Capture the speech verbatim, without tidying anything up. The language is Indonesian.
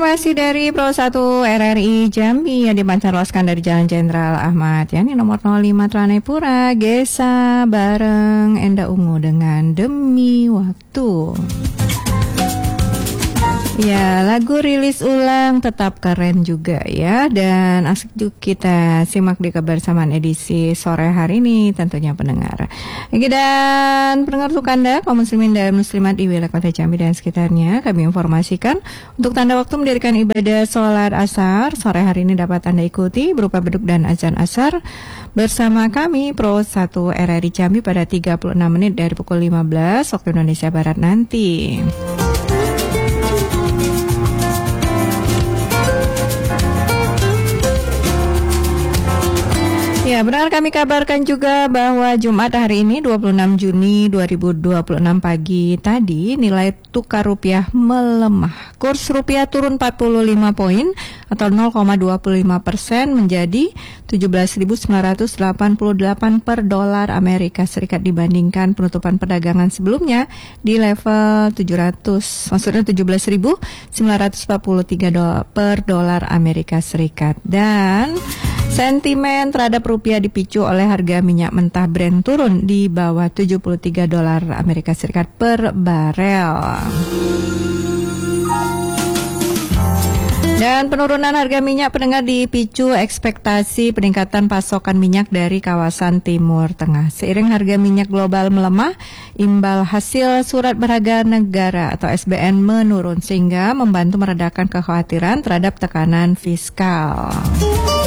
informasi dari Pro satu R R I Jambi yang dipancarloskan dari Jalan Jenderal Ahmad Yani nomor nol lima Tranepura, Gesa bareng Enda Ungu dengan Demi Waktu. Ya, lagu rilis ulang tetap keren juga ya. Dan asik juga kita simak di kebersamaan edisi sore hari ini tentunya pendengar. Dan pendengar untuk Anda, kaum muslimin dan muslimat di wilayah kota Jambi dan sekitarnya, kami informasikan untuk tanda waktu mendirikan ibadah sholat asar sore hari ini dapat Anda ikuti berupa beduk dan azan asar bersama kami Pro satu R R I Jambi pada tiga puluh enam menit dari pukul lima belas waktu Indonesia Barat nanti. Ya, benar kami kabarkan juga bahwa Jumat hari ini dua puluh enam Juni dua ribu dua puluh enam pagi tadi nilai tukar rupiah melemah. Kurs rupiah turun empat puluh lima poin atau nol koma dua puluh lima persen menjadi tujuh belas ribu sembilan ratus delapan puluh delapan per dolar Amerika Serikat dibandingkan penutupan perdagangan sebelumnya di level tujuh ratus, maksudnya tujuh belas ribu sembilan ratus empat puluh tiga dolar per dolar Amerika Serikat. Dan sentimen terhadap rupiah dipicu oleh harga minyak mentah Brent turun di bawah tujuh puluh tiga dolar Amerika Serikat per barel. Dan penurunan harga minyak pendengar dipicu ekspektasi peningkatan pasokan minyak dari kawasan Timur Tengah. Seiring harga minyak global melemah, imbal hasil surat berharga negara atau S B N menurun sehingga membantu meredakan kekhawatiran terhadap tekanan fiskal.